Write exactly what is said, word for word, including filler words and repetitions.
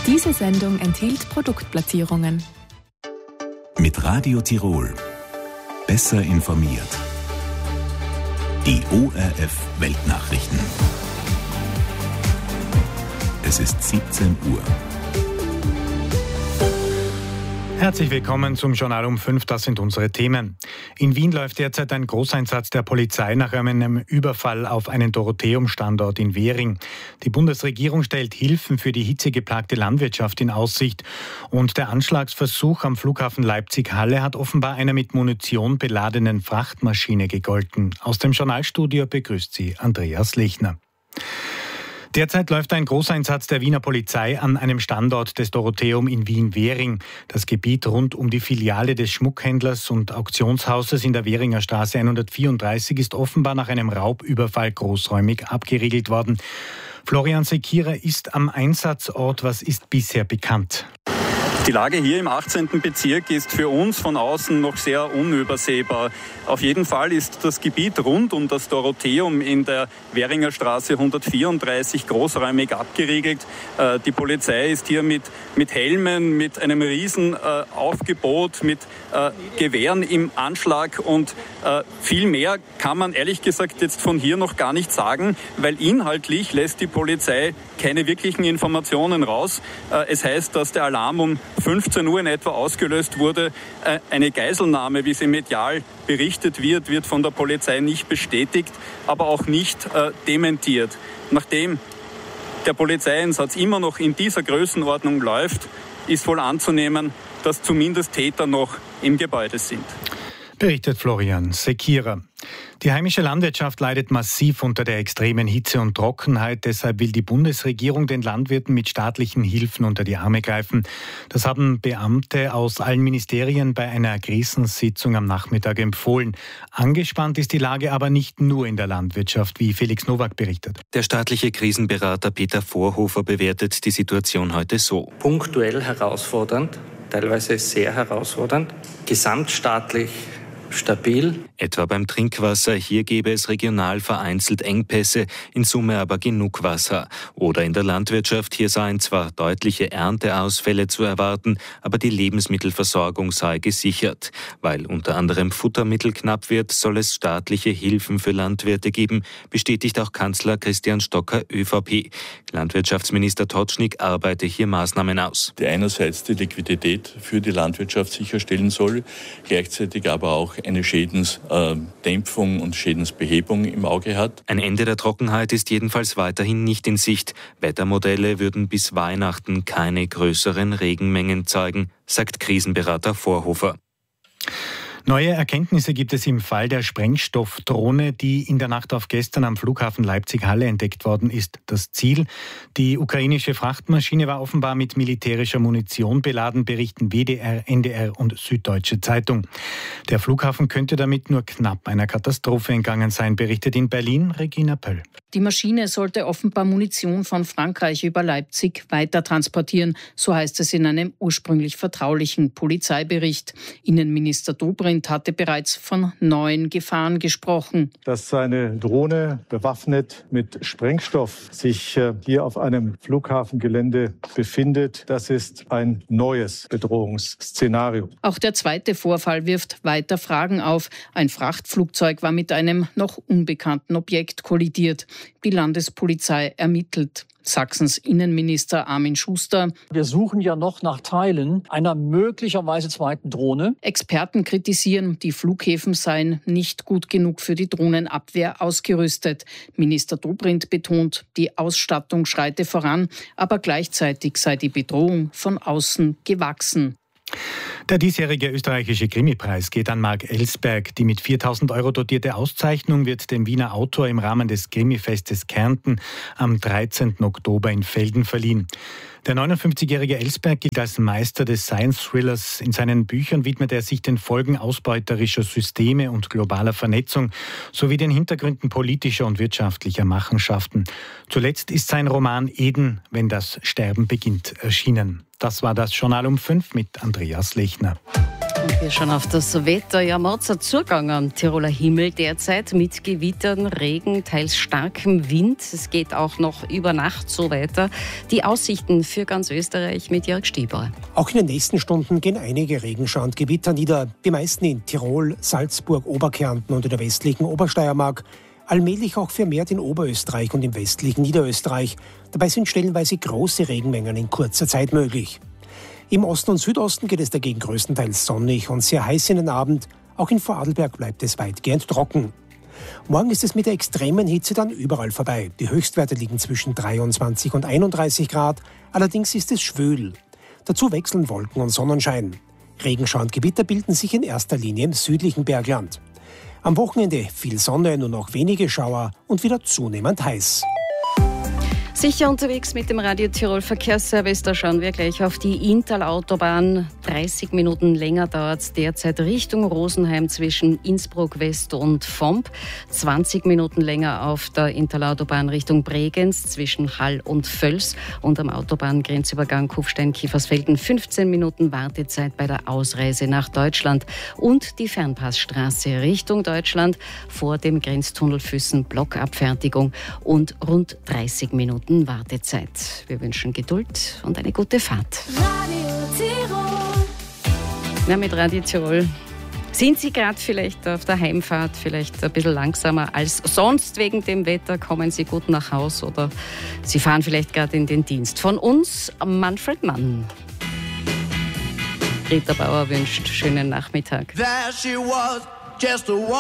Diese Sendung enthielt Produktplatzierungen. Mit Radio Tirol. Besser informiert. Die O R F Weltnachrichten. Es ist siebzehn Uhr. Herzlich willkommen zum Journal um fünf, das sind unsere Themen. In Wien läuft derzeit ein Großeinsatz der Polizei nach einem Überfall auf einen Dorotheum-Standort in Währing. Die Bundesregierung stellt Hilfen für die hitzegeplagte Landwirtschaft in Aussicht. Und der Anschlagsversuch am Flughafen Leipzig-Halle hat offenbar einer mit Munition beladenen Frachtmaschine gegolten. Aus dem Journalstudio begrüßt sie Andreas Lechner. Derzeit läuft ein Großeinsatz der Wiener Polizei an einem Standort des Dorotheum in Wien-Währing. Das Gebiet rund um die Filiale des Schmuckhändlers und Auktionshauses in der Währinger Straße hundertvierunddreißig ist offenbar nach einem Raubüberfall großräumig abgeriegelt worden. Florian Sekira ist am Einsatzort. Was ist bisher bekannt? Die Lage hier im achtzehnten Bezirk ist für uns von außen noch sehr unübersehbar. Auf jeden Fall ist das Gebiet rund um das Dorotheum in der Währinger Straße hundertvierunddreißig großräumig abgeriegelt. Die Polizei ist hier mit, mit Helmen, mit einem riesen Aufgebot, mit Gewehren im Anschlag und viel mehr kann man ehrlich gesagt jetzt von hier noch gar nicht sagen, weil inhaltlich lässt die Polizei keine wirklichen Informationen raus. Es heißt, dass der Alarm um fünfzehn Uhr in etwa ausgelöst wurde. Eine Geiselnahme, wie sie medial berichtet wird, wird von der Polizei nicht bestätigt, aber auch nicht äh, dementiert. Nachdem der Polizeieinsatz immer noch in dieser Größenordnung läuft, ist wohl anzunehmen, dass zumindest Täter noch im Gebäude sind. Berichtet Florian Sekira. Die heimische Landwirtschaft leidet massiv unter der extremen Hitze und Trockenheit. Deshalb will die Bundesregierung den Landwirten mit staatlichen Hilfen unter die Arme greifen. Das haben Beamte aus allen Ministerien bei einer Krisensitzung am Nachmittag empfohlen. Angespannt ist die Lage aber nicht nur in der Landwirtschaft, wie Felix Nowak berichtet. Der staatliche Krisenberater Peter Vorhofer bewertet die Situation heute so. Punktuell herausfordernd, teilweise sehr herausfordernd, gesamtstaatlich stabil. Etwa beim Trinkwasser, hier gäbe es regional vereinzelt Engpässe, in Summe aber genug Wasser. Oder in der Landwirtschaft, hier seien zwar deutliche Ernteausfälle zu erwarten, aber die Lebensmittelversorgung sei gesichert. Weil unter anderem Futtermittel knapp wird, soll es staatliche Hilfen für Landwirte geben, bestätigt auch Kanzler Christian Stocker, ÖVP. Landwirtschaftsminister Totschnig arbeite hier Maßnahmen aus. Die einerseits die Liquidität für die Landwirtschaft sicherstellen soll, gleichzeitig aber auch eine Schädensdämpfung und Schädensbehebung im Auge hat. Ein Ende der Trockenheit ist jedenfalls weiterhin nicht in Sicht. Wettermodelle würden bis Weihnachten keine größeren Regenmengen zeigen, sagt Krisenberater Vorhofer. Neue Erkenntnisse gibt es im Fall der Sprengstoffdrohne, die in der Nacht auf gestern am Flughafen Leipzig-Halle entdeckt worden ist. Das Ziel, die ukrainische Frachtmaschine, war offenbar mit militärischer Munition beladen, berichten W D R, N D R und Süddeutsche Zeitung. Der Flughafen könnte damit nur knapp einer Katastrophe entgangen sein, berichtet in Berlin Regina Pöll. Die Maschine sollte offenbar Munition von Frankreich über Leipzig weiter transportieren, so heißt es in einem ursprünglich vertraulichen Polizeibericht. Innenminister Dobrindt hatte bereits von neuen Gefahren gesprochen. Dass eine Drohne bewaffnet mit Sprengstoff sich hier auf einem Flughafengelände befindet, das ist ein neues Bedrohungsszenario. Auch der zweite Vorfall wirft weiter Fragen auf. Ein Frachtflugzeug war mit einem noch unbekannten Objekt kollidiert. Die Landespolizei ermittelt. Sachsens Innenminister Armin Schuster. Wir suchen ja noch nach Teilen einer möglicherweise zweiten Drohne. Experten kritisieren, die Flughäfen seien nicht gut genug für die Drohnenabwehr ausgerüstet. Minister Dobrindt betont, die Ausstattung schreite voran, aber gleichzeitig sei die Bedrohung von außen gewachsen. Der diesjährige österreichische Krimipreis geht an Marc Ellsberg. Die mit viertausend Euro dotierte Auszeichnung wird dem Wiener Autor im Rahmen des Krimifestes Kärnten am dreizehnten Oktober in Velden verliehen. Der neunundfünfzigjährige Ellsberg gilt als Meister des Science-Thrillers. In seinen Büchern widmet er sich den Folgen ausbeuterischer Systeme und globaler Vernetzung sowie den Hintergründen politischer und wirtschaftlicher Machenschaften. Zuletzt ist sein Roman Eden, wenn das Sterben beginnt, erschienen. Das war das Journal um fünf mit Andreas Lechner. Wir schauen auf das Wetter. Ja, Mozart Zugang am Tiroler Himmel derzeit mit Gewittern, Regen, teils starkem Wind. Es geht auch noch über Nacht so weiter. Die Aussichten für ganz Österreich mit Jörg Stieber. Auch in den nächsten Stunden gehen einige Regenschauer und Gewitter nieder. Die meisten in Tirol, Salzburg, Oberkärnten und in der westlichen Obersteiermark. Allmählich auch vermehrt in Oberösterreich und im westlichen Niederösterreich. Dabei sind stellenweise große Regenmengen in kurzer Zeit möglich. Im Osten und Südosten geht es dagegen größtenteils sonnig und sehr heiß in den Abend. Auch in Vorarlberg bleibt es weitgehend trocken. Morgen ist es mit der extremen Hitze dann überall vorbei. Die Höchstwerte liegen zwischen dreiundzwanzig und einunddreißig Grad. Allerdings ist es schwül. Dazu wechseln Wolken und Sonnenschein. Regenschauer und Gewitter bilden sich in erster Linie im südlichen Bergland. Am Wochenende viel Sonne, nur noch wenige Schauer und wieder zunehmend heiß. Sicher unterwegs mit dem Radio Tirol Verkehrsservice. Da schauen wir gleich auf die Inntal-Autobahn. dreißig Minuten länger dauert es derzeit Richtung Rosenheim zwischen Innsbruck West und Vomp. zwanzig Minuten länger auf der Inntal-Autobahn Richtung Bregenz zwischen Hall und Völs. Und am Autobahngrenzübergang Kufstein-Kiefersfelden fünfzehn Minuten Wartezeit bei der Ausreise nach Deutschland. Und die Fernpassstraße Richtung Deutschland vor dem Grenztunnel Füssen Blockabfertigung und rund dreißig Minuten Wartezeit. Wir wünschen Geduld und eine gute Fahrt. Radio Tirol. Na, mit Radio Tirol sind Sie gerade vielleicht auf der Heimfahrt, vielleicht ein bisschen langsamer als sonst wegen dem Wetter, kommen Sie gut nach Haus oder Sie fahren vielleicht gerade in den Dienst. Von uns Manfred Mann. Rita Bauer wünscht schönen Nachmittag. There she was, just a